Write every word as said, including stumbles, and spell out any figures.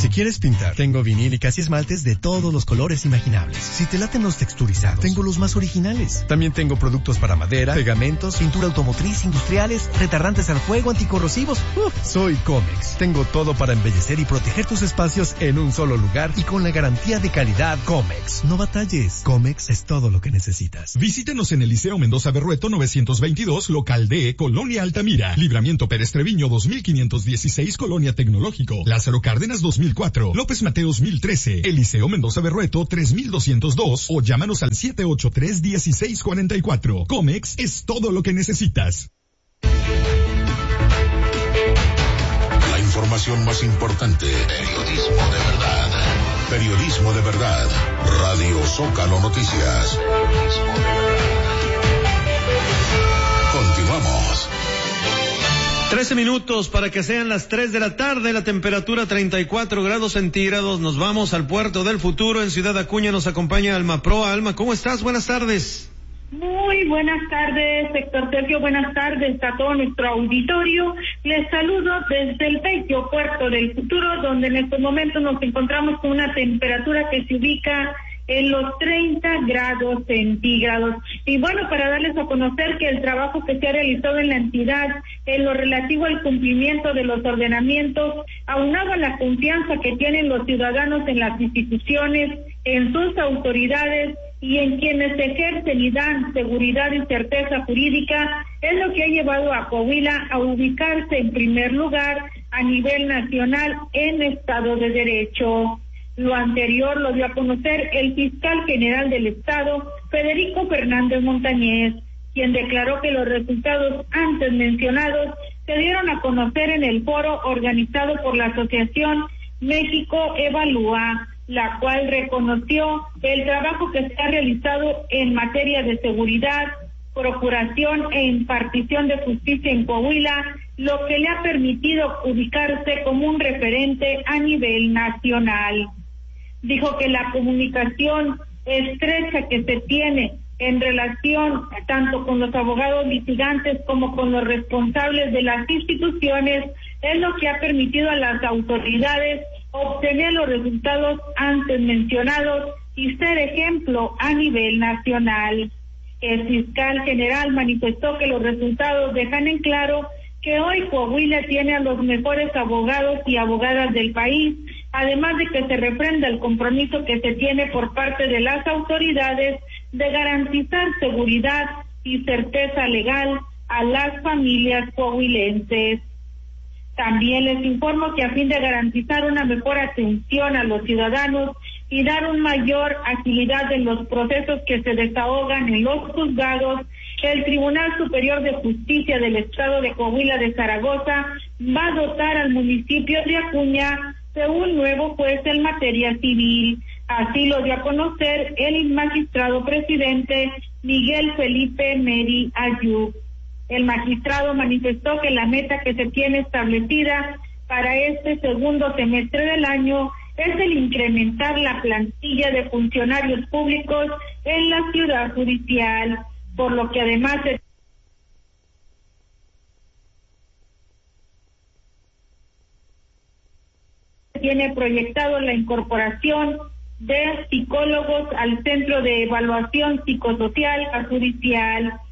Si quieres pintar, tengo vinílicas y esmaltes de todos los colores imaginables. Si te laten los texturizados, tengo los más originales. También tengo productos para madera, pegamentos, pintura automotriz, industriales, retardantes al fuego, anticorrosivos. Uf, soy Comex. Tengo todo para embellecer y proteger tus espacios en un solo lugar y con la garantía de calidad Comex. No batalles. Comex es todo lo que necesitas. Visítenos en el Liceo Mendoza Berrueto novecientos veintidós, local D, Colonia Altamira. Libramiento Pérez Treviño dos mil quinientos dieciséis, Colonia Tecnológico. Lázaro Cárdenas dos mil cuatro, López Mateos mil trece, Eliseo Mendoza Berrueto tres mil doscientos dos o llámanos al siete ocho tres, uno seis cuatro cuatro. Comex es todo lo que necesitas. La información más importante, periodismo de verdad. Periodismo de verdad. Radio Zócalo Noticias. Periodismo de verdad. Continuamos. Trece minutos para que sean las tres de la tarde, la temperatura treinta y cuatro grados centígrados. Nos vamos al puerto del futuro en Ciudad Acuña. Nos acompaña Alma Proa. Alma, ¿cómo estás? Buenas tardes. Muy buenas tardes, Héctor Sergio. Buenas tardes a todo nuestro auditorio. Les saludo desde el bello puerto del futuro, donde en estos momentos nos encontramos con una temperatura que se ubica en los treinta grados centígrados. Y bueno, para darles a conocer que el trabajo que se ha realizado en la entidad en lo relativo al cumplimiento de los ordenamientos, aunado a la confianza que tienen los ciudadanos en las instituciones, en sus autoridades y en quienes ejercen y dan seguridad y certeza jurídica, es lo que ha llevado a Coahuila a ubicarse en primer lugar a nivel nacional en Estado de Derecho. Lo anterior lo dio a conocer el fiscal general del Estado, Federico Fernández Montañez, quien declaró que los resultados antes mencionados se dieron a conocer en el foro organizado por la Asociación México Evalúa, la cual reconoció el trabajo que se ha realizado en materia de seguridad, procuración e impartición de justicia en Coahuila, lo que le ha permitido ubicarse como un referente a nivel nacional. Dijo que la comunicación estrecha que se tiene en relación tanto con los abogados litigantes como con los responsables de las instituciones es lo que ha permitido a las autoridades obtener los resultados antes mencionados y ser ejemplo a nivel nacional. El fiscal general manifestó que los resultados dejan en claro que hoy Coahuila tiene a los mejores abogados y abogadas del país, además de que se refrenda el compromiso que se tiene por parte de las autoridades de garantizar seguridad y certeza legal a las familias coahuilenses. También les informo que a fin de garantizar una mejor atención a los ciudadanos y dar una mayor agilidad en los procesos que se desahogan en los juzgados, el Tribunal Superior de Justicia del Estado de Coahuila de Zaragoza va a dotar al municipio de Acuña de un nuevo juez en materia civil. Así lo dio a conocer el magistrado presidente Miguel Felipe Meri Ayub. El magistrado manifestó que la meta que se tiene establecida para este segundo semestre del año es el incrementar la plantilla de funcionarios públicos en la ciudad judicial, por lo que además se tiene proyectado la incorporación de psicólogos al Centro de Evaluación Psicosocial Judicial.